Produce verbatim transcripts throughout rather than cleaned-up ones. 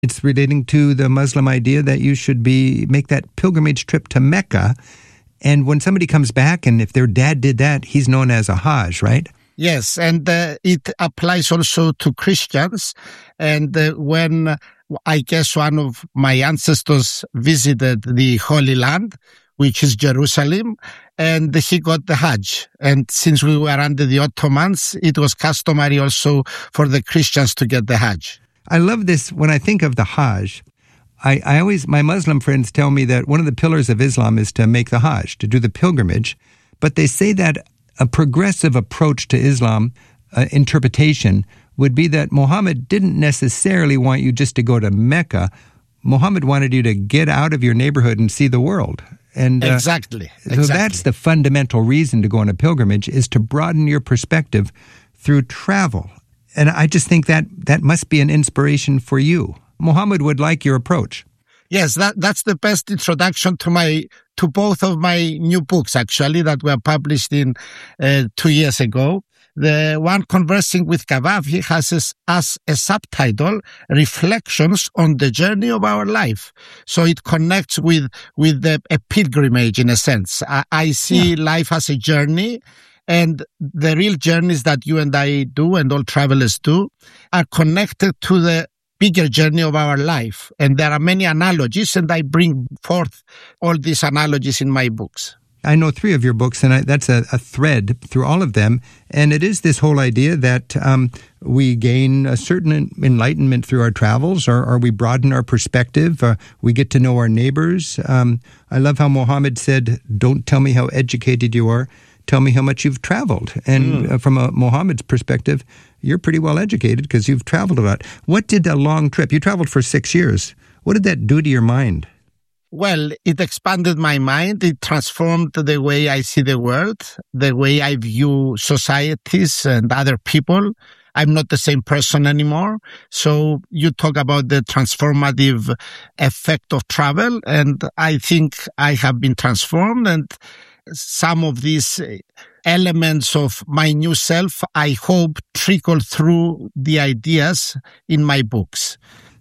It's relating to the Muslim idea that you should be make that pilgrimage trip to Mecca. And when somebody comes back, and if their dad did that, he's known as a Hajj, right? Yes, and uh, it applies also to Christians. And uh, when I guess one of my ancestors visited the Holy Land, which is Jerusalem, and he got the Hajj. And since we were under the Ottomans, it was customary also for the Christians to get the Hajj. I love this. When I think of the Hajj, I, I always, my Muslim friends tell me that one of the pillars of Islam is to make the Hajj, to do the pilgrimage. But they say that a progressive approach to Islam uh, interpretation would be that Muhammad didn't necessarily want you just to go to Mecca. Muhammad wanted you to get out of your neighborhood and see the world. And uh, exactly. So exactly. That's the fundamental reason to go on a pilgrimage, is to broaden your perspective through travel. And I just think that that must be an inspiration for you. Muhammad would like your approach. Yes, that that's the best introduction to my to both of my new books, actually, that were published in uh, two years ago. The one, Conversing with Gaddafi, has as, as a subtitle, Reflections on the Journey of Our Life. So it connects with, with the, a pilgrimage, in a sense. I, I see yeah. life as a journey, and the real journeys that you and I do and all travelers do are connected to the bigger journey of our life. And there are many analogies, and I bring forth all these analogies in my books. I know three of your books, and I, that's a, a thread through all of them. And it is this whole idea that um, we gain a certain enlightenment through our travels, or, or we broaden our perspective. Uh, we get to know our neighbors. Um, I love how Muhammad said, don't tell me how educated you are. Tell me how much you've traveled. And mm. uh, from a Muhammad's perspective, you're pretty well educated because you've traveled a lot. What did a long trip, you traveled for six years. What did that do to your mind? Well, it expanded my mind. It transformed the way I see the world, the way I view societies and other people. I'm not the same person anymore. So you talk about the transformative effect of travel, and I think I have been transformed, and some of these elements of my new self, I hope, trickle through the ideas in my books.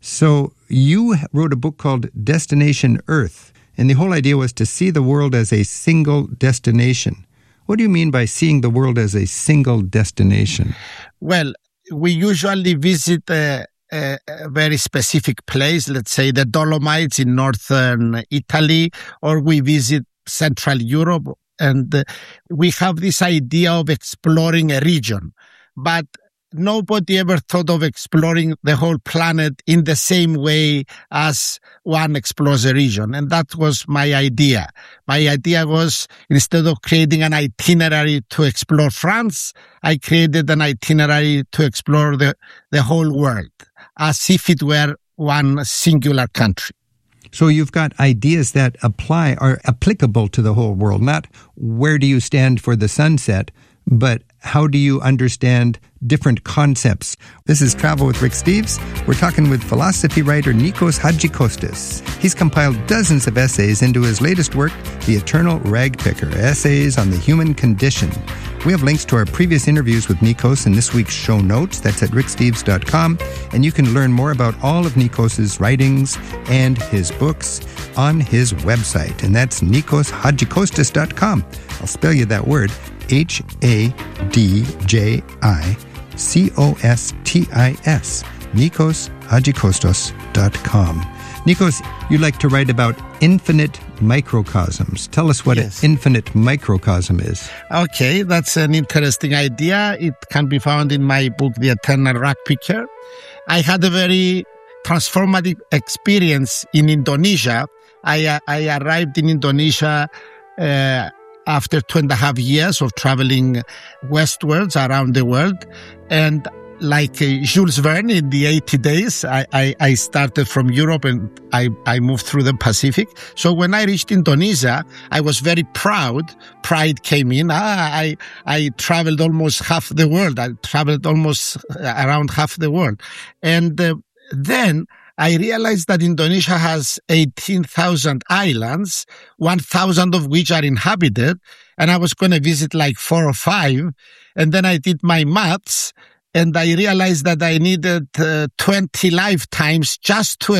So you wrote a book called Destination Earth, and the whole idea was to see the world as a single destination. What do you mean by seeing the world as a single destination? Well, we usually visit a, a, a very specific place, let's say the Dolomites in northern Italy, or we visit Central Europe, and uh, we have this idea of exploring a region. But nobody ever thought of exploring the whole planet in the same way as one explores a region. And that was my idea. My idea was, instead of creating an itinerary to explore France, I created an itinerary to explore the, the whole world, as if it were one singular country. So you've got ideas that apply, are applicable to the whole world, not where do you stand for the sunset, but how do you understand different concepts? This is Travel with Rick Steves. We're talking with philosophy writer Nikos Hadjikostas. He's compiled dozens of essays into his latest work, The Eternal Rag Picker, Essays on the Human Condition. We have links to our previous interviews with Nikos in this week's show notes. That's at rick steves dot com. And you can learn more about all of Nikos' writings and his books on his website. And that's nikos hadjikostas dot com. I'll spell you that word, H A D J I C O S T I S, nikos hadjikostas dot com. Nikos, you like to write about infinite microcosms. Tell us what yes. an infinite microcosm is. Okay, that's an interesting idea. It can be found in my book, The Eternal Rag Picker. I had a very transformative experience in Indonesia. I, uh, I arrived in Indonesia uh, after two and a half years of traveling westwards around the world. And like uh, Jules Verne in the eighty days, I, I, I started from Europe and I, I moved through the Pacific. So when I reached Indonesia, I was very proud. Pride came in. Ah, I, I traveled almost half the world. I traveled almost around half the world. And uh, then I realized that Indonesia has eighteen thousand islands, one thousand of which are inhabited, and I was going to visit like four or five. And then I did my maths, And I realized that I needed uh, twenty lifetimes just to